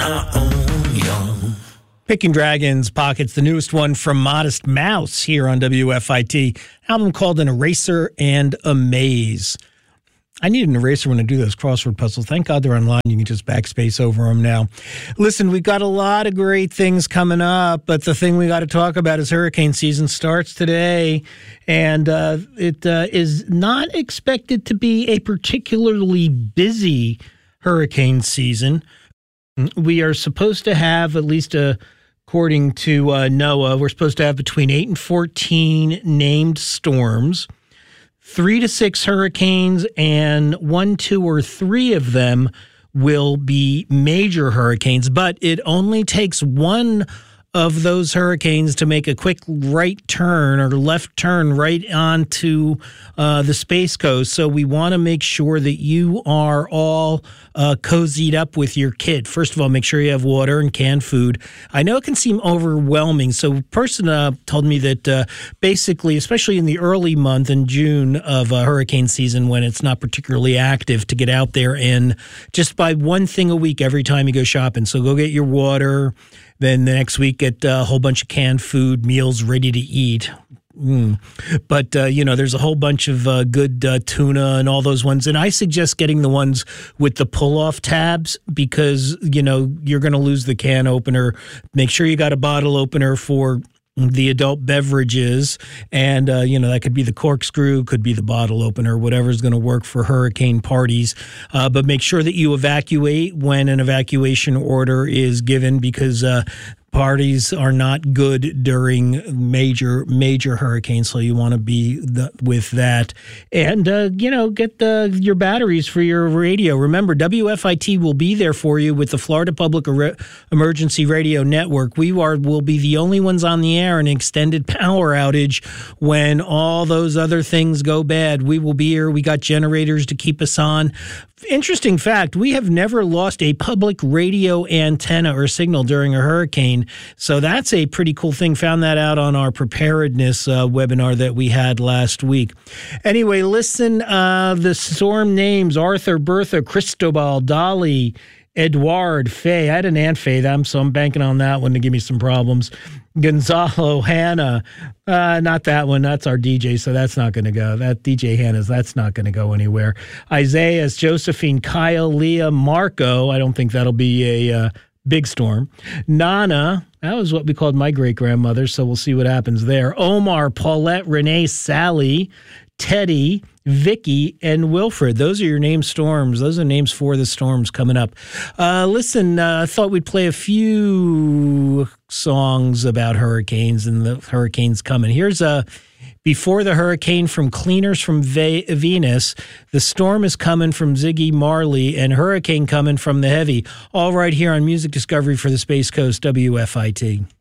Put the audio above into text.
Picking Dragons Pockets, the newest one from Modest Mouse here on WFIT. Album called An Eraser and a Maze. I need an eraser when I do those crossword puzzles. Thank God they're online. You can just backspace over them now. Listen, we've got a lot of great things coming up, but the thing we got to talk about is hurricane season starts today, and it is not expected to be a particularly busy hurricane season. We are supposed to have, at least according to NOAA, we're supposed to have between 8 and 14 named storms, 3 to 6 hurricanes, and 1, 2, or 3 of them will be major hurricanes. But it only takes one of those hurricanes to make a quick right turn or left turn right onto the Space Coast. So we want to make sure that you are all cozied up with your kid. First of all, make sure you have water and canned food. I know it can seem overwhelming. So a person told me that basically, especially in the early month in June of hurricane season when it's not particularly active, to get out there and just buy one thing a week every time you go shopping. So go get your water. Then the next week, get a whole bunch of canned food, meals ready to eat. But, there's a whole bunch of good tuna and all those ones. And I suggest getting the ones with the pull-off tabs because, you're going to lose the can opener. Make sure you got a bottle opener for the adult beverages, and that could be the corkscrew, could be the bottle opener, whatever's going to work for hurricane parties. But make sure that you evacuate when an evacuation order is given, because parties are not good during major hurricanes, so you want to be with that. And, get your batteries for your radio. Remember, WFIT will be there for you with the Florida Public Emergency Radio Network. Will be the only ones on the air in extended power outage when all those other things go bad. We will be here. We got generators to keep us on. Interesting fact, we have never lost a public radio antenna or signal during a hurricane. So that's a pretty cool thing. Found that out on our preparedness webinar that we had last week. Anyway, listen, the storm names: Arthur, Bertha, Cristobal, Dolly, Edward, Faye. I had an Aunt Faye, so I'm banking on that one to give me some problems. Gonzalo, Hannah, not that one. That's our DJ, so that's not going to go. That DJ Hannah's, that's not going to go anywhere. Isaiah, Josephine, Kyle, Leah, Marco. I don't think that'll be a big storm. Nana, that was what we called my great-grandmother, so we'll see what happens there. Omar, Paulette, Renee, Sally, Teddy, Vicky, and Wilfred. Those are your named storms. Those are names for the storms coming up. Listen, I thought we'd play a few songs about hurricanes and the hurricanes coming. Here's Before the Hurricane from Cleaners from Venus. The Storm is Coming from Ziggy Marley, and Hurricane Coming from The Heavy. All right here on Music Discovery for the Space Coast, WFIT.